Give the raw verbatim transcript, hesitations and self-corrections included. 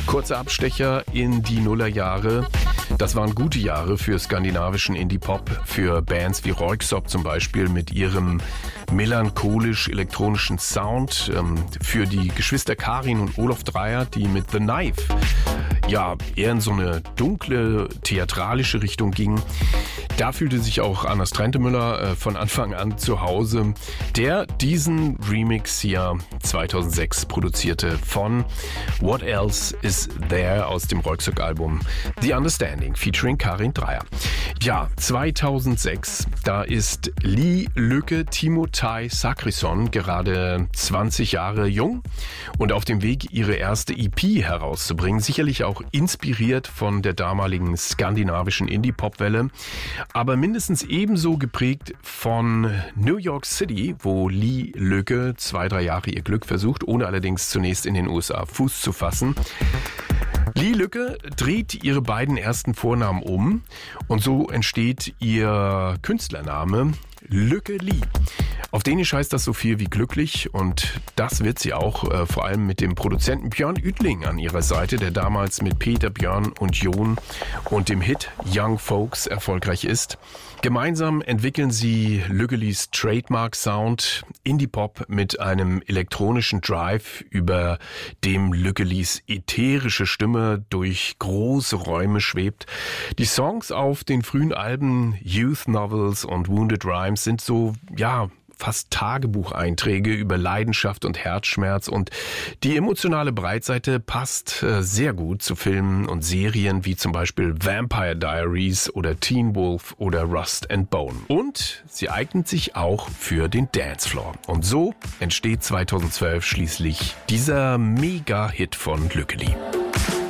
Kurzer Abstecher in die Nullerjahre. Das waren gute Jahre für skandinavischen Indie-Pop, für Bands wie Röyksopp zum Beispiel mit ihrem melancholisch-elektronischen Sound, für die Geschwister Karin und Olof Dreyer, die mit The Knife ja eher in so eine dunkle, theatralische Richtung gingen. Da fühlte sich auch Anders Trentemüller äh, von Anfang an zu Hause, der diesen Remix hier zweitausendsechs produzierte von What Else Is There aus dem Röyksopp-Album The Understanding featuring Karin Dreyer. Ja, zweitausendsechs, da ist Lee Lykke Timotei Sakrisson gerade zwanzig Jahre jung und auf dem Weg, ihre erste E P herauszubringen, sicherlich auch inspiriert von der damaligen skandinavischen Indie-Pop-Welle, aber mindestens ebenso geprägt von New York City, wo Lee Lykke zwei, drei Jahre ihr Glück versucht, ohne allerdings zunächst in den U S A Fuß zu fassen. Lee Lykke dreht ihre beiden ersten Vornamen um und so entsteht ihr Künstlername Lykke Li. Auf Dänisch heißt das so viel wie glücklich und das wird sie auch, äh, vor allem mit dem Produzenten Björn Ytling an ihrer Seite, der damals mit Peter, Björn und Jon und dem Hit Young Folks erfolgreich ist. Gemeinsam entwickeln sie Lykke Lis Trademark-Sound, Indie-Pop mit einem elektronischen Drive, über dem Lykke Lis ätherische Stimme durch große Räume schwebt. Die Songs auf den frühen Alben Youth Novels und Wounded Rhymes sind so, ja, fast Tagebucheinträge über Leidenschaft und Herzschmerz und die emotionale Breitseite passt äh, sehr gut zu Filmen und Serien wie zum Beispiel Vampire Diaries oder Teen Wolf oder Rust and Bone. Und sie eignet sich auch für den Dancefloor. Und so entsteht zweitausendzwölf schließlich dieser Mega-Hit von Lykke Li.